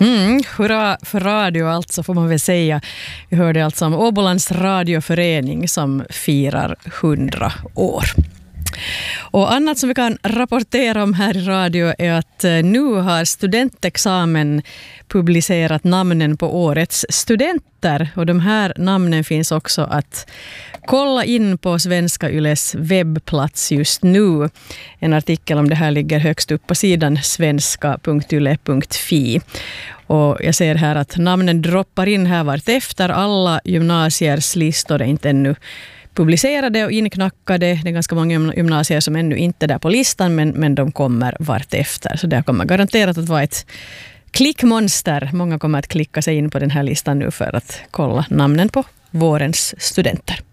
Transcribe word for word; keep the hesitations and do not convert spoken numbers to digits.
Mm, hurra för radio alltså får man väl säga. Vi hörde alltså om Åbolands radioförening som firar hundra år. Och annat som vi kan rapportera om här i radio är att nu har studentexamen publicerat namnen på årets studenter. Och de här namnen finns också att kolla in på Svenska Yles webbplats just nu. En artikel om det här ligger högst upp på sidan svenska punkt yle punkt fi. Och jag ser här att namnen droppar in här vart efter. Alla gymnasiers listor är inte ännu publicerade och inknackade. Det är ganska många gymnasier som ännu inte är där på listan, men, men de kommer vart efter. Så det kommer garanterat att vara ett klickmonster. Många kommer att klicka sig in på den här listan nu för att kolla namnen på vårens studenter.